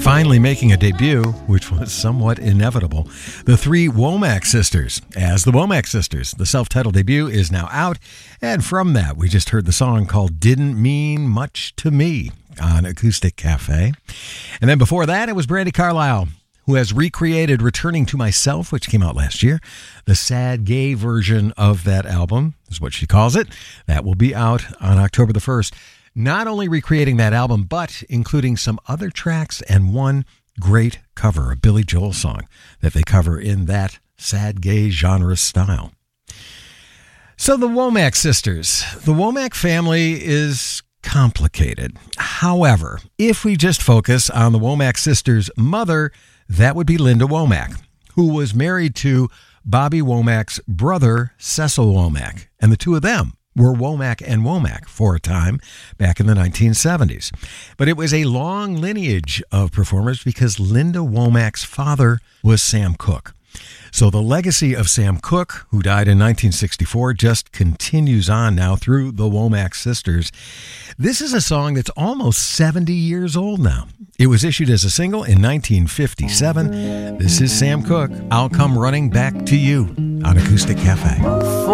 Finally making a debut, which was somewhat inevitable, the three Womack sisters as the Womack Sisters. The self-titled debut is now out, and from that we just heard the song called Didn't Mean Much to Me on Acoustic Cafe. And then before that it was Brandi Carlile, who has recreated Returning to Myself, which came out last year. The sad gay version of that album is what she calls it. That will be out on October the 1st. Not only recreating that album, but including some other tracks and one great cover, a Billy Joel song that they cover in that sad gay genre style. So the Womack sisters. The Womack family is complicated. However, if we just focus on the Womack sisters' mother, that would be Linda Womack, who was married to Bobby Womack's brother, Cecil Womack, and the two of them were Womack and Womack for a time back in the 1970s. But it was a long lineage of performers because Linda Womack's father was Sam Cooke. So the legacy of Sam Cooke, who died in 1964, just continues on now through the Womack sisters. This is a song that's almost 70 years old now. It was issued as a single in 1957. This is Sam Cooke, I'll Come Running Back to You on Acoustic Cafe.